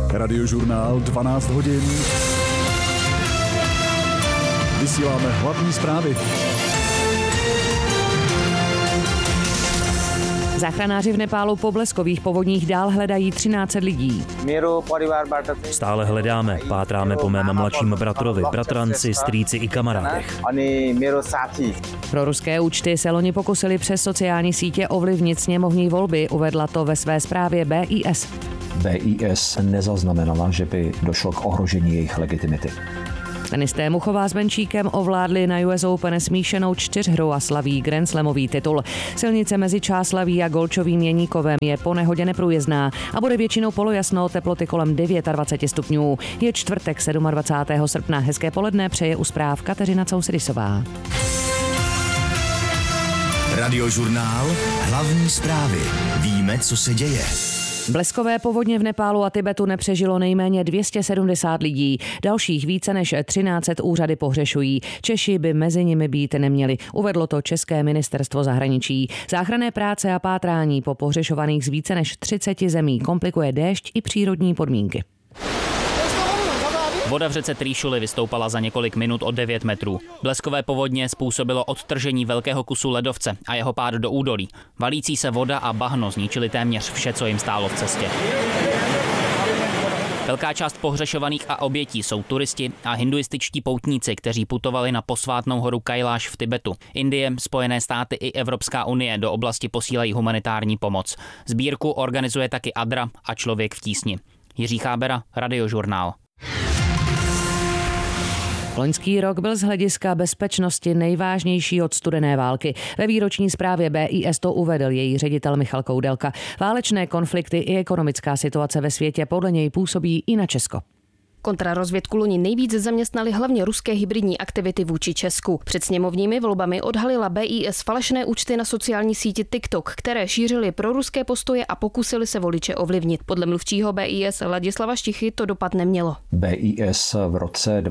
Radiožurnál 12 hodin. Vysíláme hlavní zprávy. Záchranáři v Nepálu po bleskových povodních dál hledají 13 lidí. Stále hledáme, pátráme po mém mladším bratrovi, bratranci, strýci i kamarádech. Pro ruské účty se loni pokusili přes sociální sítě ovlivnit sněmovní volby, uvedla to ve své zprávě BIS. BIS nezaznamenala, že by došlo k ohrožení jejich legitimity. Tenisté Muchová s Benčíkem ovládli na US Open smíšenou 4hru a slaví Grand Slamový titul. Silnice mezi Čáslaví a Golčovým Jeníkovem je po nehodě neprůjezdná a bude většinou polojasno, teploty kolem 29 stupňů. Je čtvrtek 27. srpna. Hezké poledne přeje u zpráv Kateřina Cousedisová. Radiožurnál, hlavní zprávy. Víme, co se děje. Bleskové povodně v Nepálu a Tibetu nepřežilo nejméně 270 lidí. Dalších více než 1300 úřady pohřešují. Češi by mezi nimi být neměli, uvedlo to České ministerstvo zahraničí. Záchranné práce a pátrání po pohřešovaných z více než 30 zemí komplikuje déšť i přírodní podmínky. Voda v řece Trýšuli vystoupala za několik minut o 9 metrů. Bleskové povodně způsobilo odtržení velkého kusu ledovce a jeho pád do údolí. Valící se voda a bahno zničili téměř vše, co jim stálo v cestě. Velká část pohřešovaných a obětí jsou turisti a hinduističtí poutníci, kteří putovali na posvátnou horu Kailáš v Tibetu. Indie, Spojené státy i Evropská unie do oblasti posílají humanitární pomoc. Sbírku organizuje taky Adra a Člověk v tísni. Jiří Chábera, Radiožurnál. Loňský rok byl z hlediska bezpečnosti nejvážnější od studené války. Ve výroční zprávě BIS to uvedl její ředitel Michal Koudelka. Válečné konflikty i ekonomická situace ve světě podle něj působí i na Česko. Kontrarozvědku loni nejvíc zaměstnali hlavně ruské hybridní aktivity vůči Česku. Před sněmovními volbami odhalila BIS falešné účty na sociální síti TikTok, které šířily proruské postoje a pokusili se voliče ovlivnit. Podle mluvčího BIS Ladislava Štichy to dopad nemělo. BIS v roce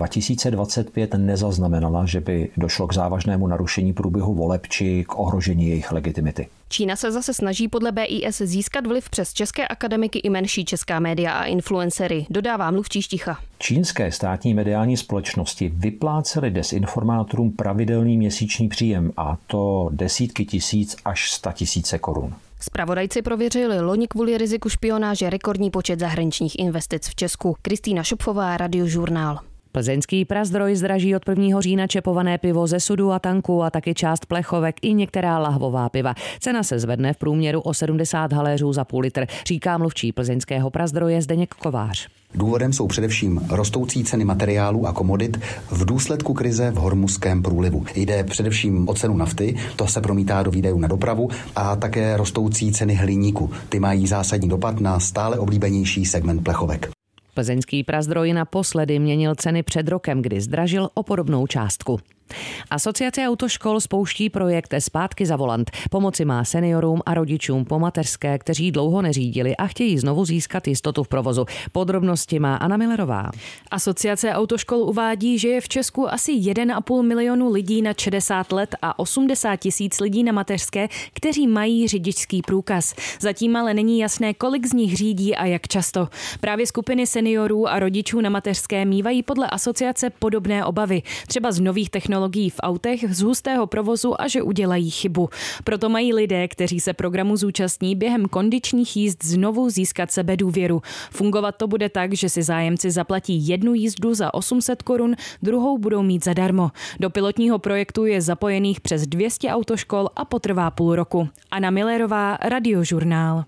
2025 nezaznamenala, že by došlo k závažnému narušení průběhu voleb či k ohrožení jejich legitimity. Čína se zase snaží podle BIS získat vliv přes české akademiky i menší česká média a influencery, dodává mluvčí Šticha. Čínské státní mediální společnosti vyplácely dezinformátorům pravidelný měsíční příjem, a to desítky tisíc až 100 000 korun. Zpravodajci prověřili loni kvůli riziku špionáže rekordní počet zahraničních investic v Česku. Kristýna Šupfová, Radiožurnál. Plzeňský Prazdroj zdraží od 1. října čepované pivo ze sudu a tanku a taky část plechovek i některá lahvová piva. Cena se zvedne v průměru o 70 haléřů za půl litr, říká mluvčí plzeňského Prazdroje Zdeněk Kovář. Důvodem jsou především rostoucí ceny materiálů a komodit v důsledku krize v Hormuzském průlivu. Jde především o cenu nafty, to se promítá do výdajů na dopravu, a také rostoucí ceny hliníku. Ty mají zásadní dopad na stále oblíbenější segment plechovek. Plzeňský Prazdroj naposledy měnil ceny před rokem, kdy zdražil o podobnou částku. Asociace autoškol spouští projekt Zpátky za volant. Pomoci má seniorům a rodičům po mateřské, kteří dlouho neřídili a chtějí znovu získat jistotu v provozu. Podrobnosti má Anna Millerová. Asociace autoškol uvádí, že je v Česku asi 1,5 milionu lidí nad 60 let a 80 000 lidí na mateřské, kteří mají řidičský průkaz. Zatím ale není jasné, kolik z nich řídí a jak často. Právě skupiny seniorů a rodičů na mateřské mívají podle asociace podobné obavy, třeba z nových technologií v autech, z hustého provozu a že udělají chybu. Proto mají lidé, kteří se programu zúčastní, během kondičních jízd znovu získat sebedůvěru. Fungovat to bude tak, že si zájemci zaplatí jednu jízdu za 800 korun, druhou budou mít zadarmo. Do pilotního projektu je zapojených přes 200 autoškol a potrvá půl roku. Anna Millerová, Radiožurnál.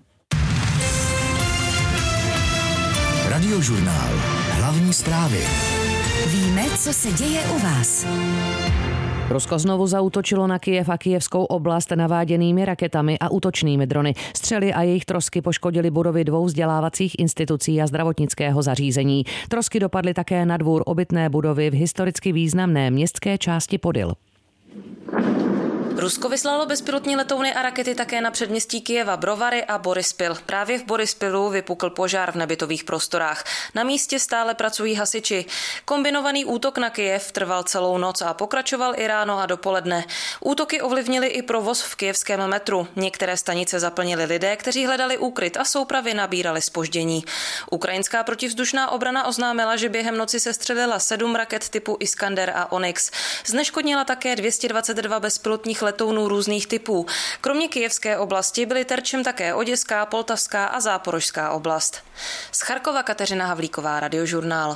Radiožurnál. Hlavní zprávy. Víme, co se děje u vás. Rusko znovu zaútočilo na Kyjev a kyjevskou oblast naváděnými raketami a útočnými drony. Střely a jejich trosky poškodily budovy 2 vzdělávacích institucí a zdravotnického zařízení. Trosky dopadly také na dvůr obytné budovy v historicky významné městské části Podyl. Rusko vyslalo bezpilotní letouny a rakety také na předměstí Kyjeva Brovary a Borispil. Právě v Borispilu vypukl požár v nebytových prostorách. Na místě stále pracují hasiči. Kombinovaný útok na Kyjev trval celou noc a pokračoval i ráno a dopoledne. Útoky ovlivnily i provoz v kyjevském metru. Některé stanice zaplnili lidé, kteří hledali úkryt a soupravy nabíraly zpoždění. Ukrajinská protivzdušná obrana oznámila, že během noci sestřelila 7 raket typu Iskander a Onyx. Zneškodnila také 222 bezpilotních letounů různých typů. Kromě kyjevské oblasti byly terčem také Oděská, Poltavská a Záporožská oblast. Z Charkova Kateřina Havlíková, Radiožurnál.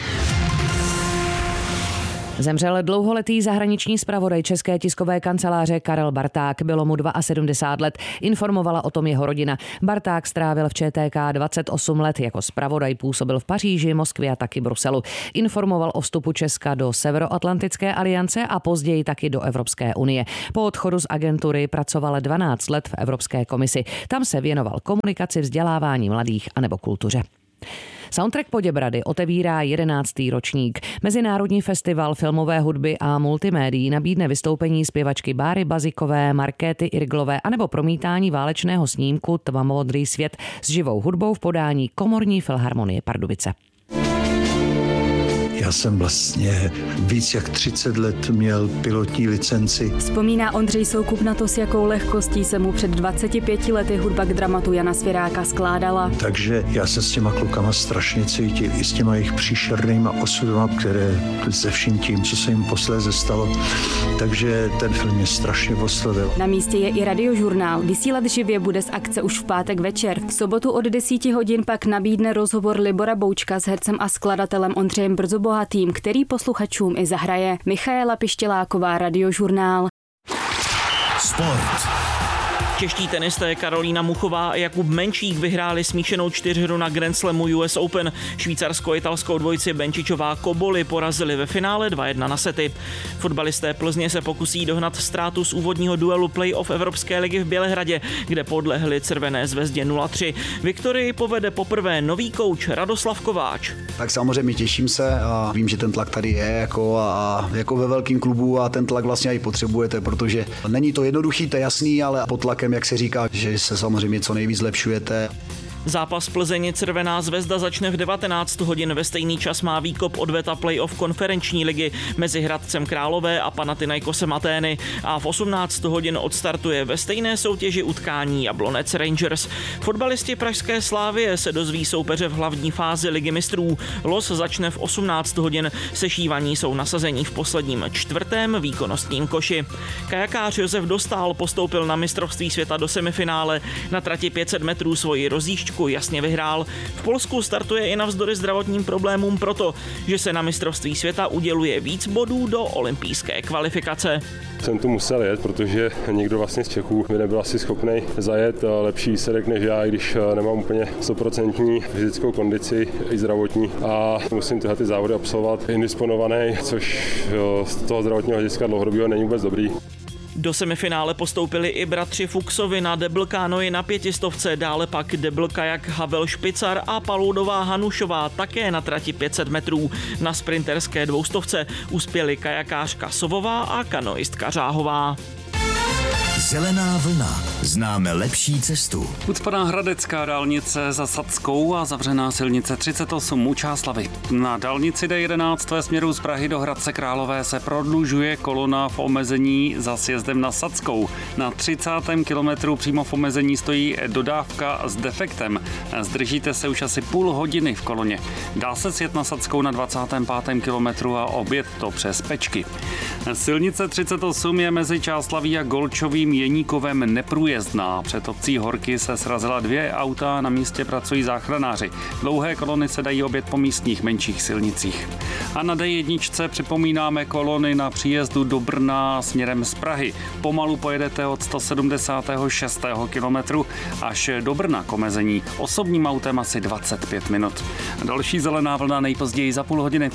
Zemřel dlouholetý zahraniční zpravodaj České tiskové kanceláře Karel Barták. Bylo mu 72 let, informovala o tom jeho rodina. Barták strávil v ČTK 28 let, jako zpravodaj působil v Paříži, Moskvě a taky Bruselu. Informoval o vstupu Česka do Severoatlantické aliance a později taky do Evropské unie. Po odchodu z agentury pracoval 12 let v Evropské komisi. Tam se věnoval komunikaci, vzdělávání mladých anebo kultuře. Soundtrack Poděbrady otevírá 11. ročník. Mezinárodní festival filmové hudby a multimédií nabídne vystoupení zpěvačky Báry Bazikové, Markéty Irglové anebo promítání válečného snímku Tmavomodrý svět s živou hudbou v podání Komorní filharmonie Pardubice. Já jsem vlastně víc jak 30 let měl pilotní licenci. Vzpomíná Ondřej Soukup na to, s jakou lehkostí se mu před 25 lety hudba k dramatu Jana Svěráka skládala. Takže já se s těma klukama strašně cítil, i s těma jejich příšernýma osudama, které se vším tím, co se jim posléze stalo. Takže ten film mě strašně oslovil. Na místě je i Radiožurnál. Vysílat živě bude z akce už v pátek večer. V sobotu od 10 hodin pak nabídne rozhovor Libora Boučka s hercem a skladatelem Ondřejem Brzobohatým, který posluchačům i zahraje. Michaela Pištěláková, Radiožurnál. Sport. Čeští tenisté Karolína Muchová a Jakub Menčík vyhráli smíšenou 4hru na Grand Slamu US Open. Švýcarsko-italskou dvojici Benčičová Koboli porazili ve finále 2-1 na sety. Fotbalisté Plzně se pokusí dohnat ztrátu z úvodního duelu playoff Evropské ligy v Bělehradě, kde podlehli Červené Zvezdě 0-3. Viktorii povede poprvé nový kouč Radoslav Kováč. Tak samozřejmě těším se a vím, že ten tlak tady je jako ve velkém klubu a ten tlak vlastně i potřebujete, protože není to jednoduchý, to je jasný, ale pod tlakem, jak se říká, že se samozřejmě co nejvíc zlepšujete. Zápas Plzeň Červená Zvezda začne v 19 hodin. Ve stejný čas má výkop odveta playoff konferenční ligy mezi Hradcem Králové a Panathinaikosem Atény a v 18 hodin odstartuje ve stejné soutěži utkání Jablonec Rangers. Fotbalisti pražské Slávie se dozví soupeře v hlavní fázi Ligy mistrů. Los začne v 18 hodin. Sešívaní jsou nasazení v posledním 4. výkonnostním koši. Kajakář Josef Dostál postoupil na mistrovství světa do semifinále. Na trati 500 metrů svoji rozjížďku jasně vyhrál. V Polsku startuje i navzdory zdravotním problémům proto, že se na mistrovství světa uděluje víc bodů do olympijské kvalifikace. Jsem tu musel jet, protože nikdo vlastně z Čechů by nebyl asi schopný zajet lepší výsledek než já, i když nemám úplně 100% fyzickou kondici i zdravotní a musím tyhle ty závody absolvovat indisponovaný, což z toho zdravotního hlediska dlouhodobého není vůbec dobrý. Do semifinále postoupili i bratři Fuchsovi na debl kánoji na 500, dále pak debl kajak Havel Špicar a Paloudová Hanušová také na trati 500 metrů. Na sprinterské 200 uspěli kajakářka Sovová a kanoistka Řáhová. Zelená vlna. Známe lepší cestu. Ucpaná hradecká dálnice za Sadskou a zavřená silnice 38 u Čáslavy. Na dálnici D11 ve směru z Prahy do Hradce Králové se prodlužuje kolona v omezení za sjezdem na Sadskou. Na 30. kilometru přímo v omezení stojí dodávka s defektem. Zdržíte se už asi půl hodiny v koloně. Dá se sjet na Sadskou na 25. kilometru a objet to přes Pečky. Silnice 38 je mezi Čáslaví a Golčovým Jeníkovem neprůjezdná. Před obcí Horky se srazila 2 auta, na místě pracují záchranáři. Dlouhé kolony se dají objet po místních menších silnicích. A na D1 připomínáme kolony na příjezdu do Brna směrem z Prahy. Pomalu pojedete od 176. kilometru až do Brna k omezení. Osobním autem asi 25 minut. Další zelená vlna nejpozději za půl hodiny.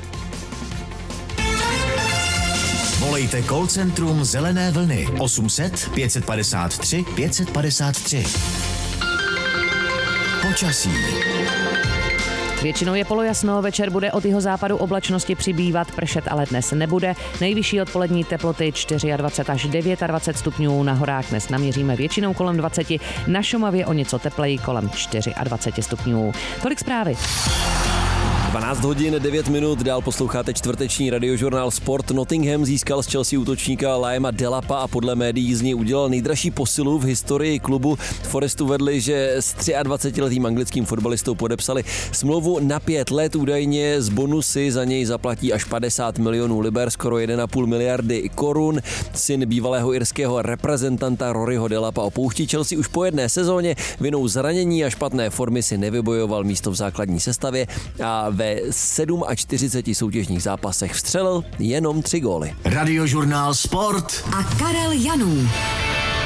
Volejte call centrum Zelené vlny 800 553 553. Počasí. Většinou je polojasno, večer bude od jihozápadu oblačnosti přibývat, pršet ale dnes nebude. Nejvyšší odpolední teploty 24 až 29 stupňů, na horách dnes naměříme většinou kolem 20, na Šumavě o něco tepleji kolem 24 stupňů. Tolik zprávy. 12 hodin 9 minut, dál posloucháte čtvrteční radiožurnál Sport. Nottingham získal z Chelsea útočníka Liama Delapa a podle médií z něj udělal nejdražší posilu v historii klubu. Forestu vedli, že s 23letým anglickým fotbalistou podepsali smlouvu na 5 let, údajně z bonusy za něj zaplatí až 50 milionů liber, skoro 1,5 miliardy korun. Syn bývalého irského reprezentanta Roryho Delapa opouští Chelsea už po jedné sezóně, vinou zranění a špatné formy si nevybojoval místo v základní sestavě a ve 47 soutěžních zápasech vstřelil jenom 3 góly. Radiožurnál Sport a Karel Janů.